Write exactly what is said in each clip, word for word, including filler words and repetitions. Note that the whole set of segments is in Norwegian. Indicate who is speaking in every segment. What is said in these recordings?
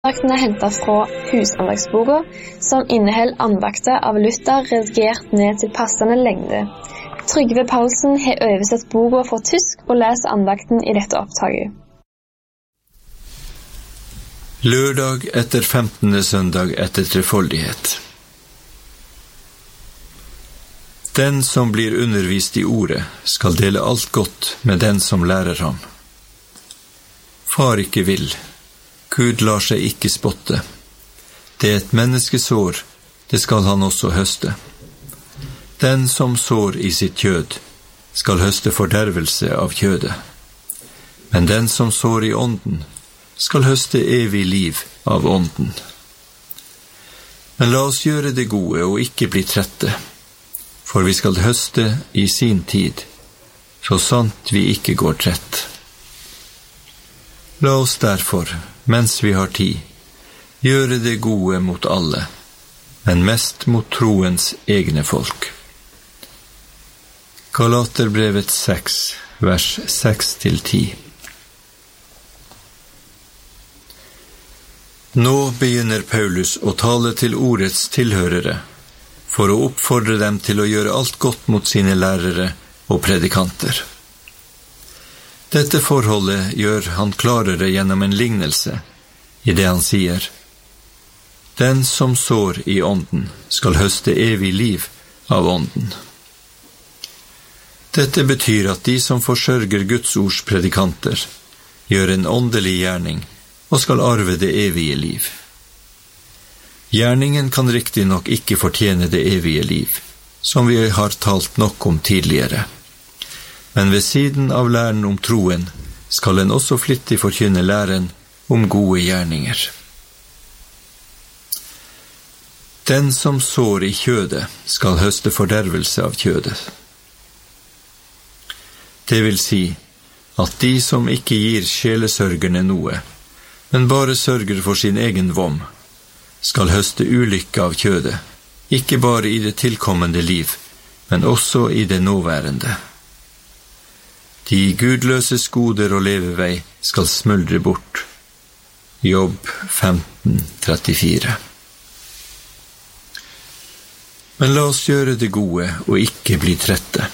Speaker 1: Andakten er hentet fra husandagsboka, som inneholder andakter av Luther redigert ned til passende lengde. Trygve Paulsen har oversett boka fra tysk og leser andakten i dette opptaket.
Speaker 2: Lørdag etter femtende søndag etter trefoldighet. Den som blir undervist i ordet, skal dele alt godt med den som lærer ham. Far ikke vil. Gud lar seg ikke spotte. Det er et menneskesår, det skal han også høste. Den som sår i sitt kjød, skal høste fordervelse av kjødet. Men den som sår i ånden, skal høste evig liv av ånden. Men la oss gjøre det gode og ikke bli trette, for vi skal høste i sin tid, så sant vi ikke går trett. La oss derfor, mens vi har tid, gjøre det gode mot alle, men mest mot troens egne folk. Galaterbrevet seks, vers seks til ti. Nå begynner Paulus å tale til ordets tilhørere, for å oppfordre dem til å gjøre alt godt mot sine lærere og predikanter. Dette forholdet gjør han klarere gjennom en lignelse, i det han sier: Den som sår i ånden, skal høste evig liv av ånden. Dette betyr at de som forsørger Guds ords predikanter, gjør en åndelig gjerning og skal arve det evige liv. Gjerningen kan riktig nok ikke fortjene det evige liv, som vi har talt nok om tidligere. Men ved siden av læren om troen skal en også flittig forkynne læren om gode gjerninger. Den som sår i kjødet skal høste fordervelse av kjødet. Det vil si at de som ikke gir sjelesørgerne noe, men bare sørger for sin egen vom, skal høste ulykke av kjødet, ikke bare i det tilkommende liv, men også i det nåværende. De gudløses goder og levevei skal smuldre bort. Jobb femten trettifire. Men la oss gjøre det gode og ikke bli trette.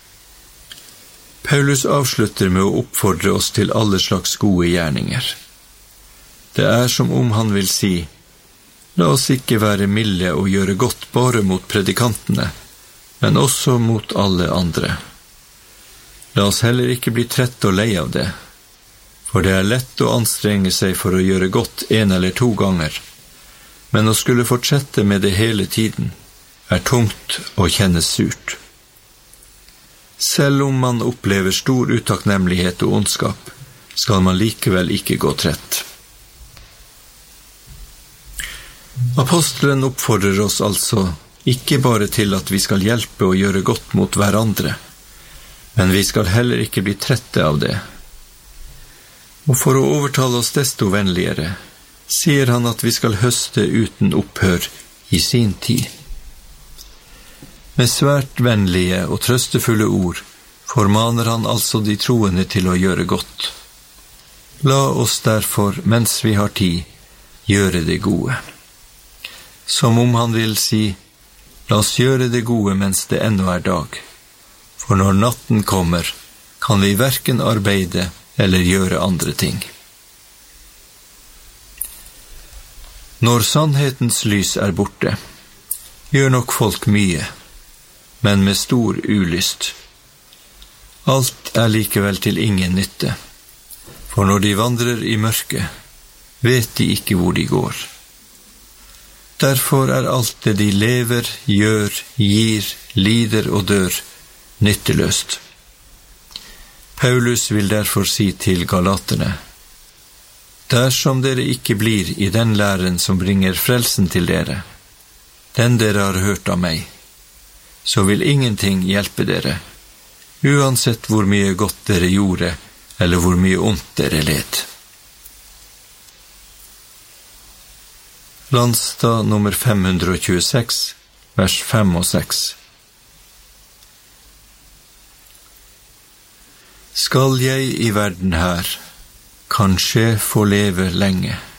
Speaker 2: Paulus avslutter med å oppfordre oss til alle slags gode gjerninger. Det er som om han vil si: La oss ikke være milde og gjøre godt bare mot predikantene, men også mot alle andre. La oss heller ikke bli trett og lei av det, for det er lett å anstrenge seg for å gjøre godt en eller to ganger, men å skulle fortsette med det hele tiden er tungt og kjennes surt. Selv om man opplever stor utakknemlighet og ondskap, skal man likevel ikke gå trett. Apostelen oppfordrer oss altså ikke bare til at vi skal hjelpe og gjøre godt mot hverandre, men vi skal heller ikke bli trette av det. Og for å overtale oss desto vennligere, sier han at vi skal høste uten opphør i sin tid. Med svært vennlige og trøstefulle ord formaner han altså de troende til å gjøre godt. La oss derfor, mens vi har tid, gjøre det gode. Som om han vil si: La oss gjøre det gode mens det ennå er dag. For når natten kommer, kan vi hverken arbeide eller gjøre andre ting. Når sannhetens lys er borte, gjør nok folk mye, men med stor ulyst. Alt er likevel til ingen nytte, for når de vandrer i mørket, vet de ikke hvor de går. Derfor er alt det de lever, gjør, gir, lider og dør, nytteløst. Paulus vil derfor si til galaterne: Dersom dere ikke blir i den læren som bringer frelsen til dere, den dere har hørt av meg, så vil ingenting hjelpe dere, uansett hvor mye godt dere gjorde, eller hvor mye ondt dere led. Landstad nummer fem hundre tjueseks, vers fem og seks. Skal jeg i verden her kanskje få leve lenge?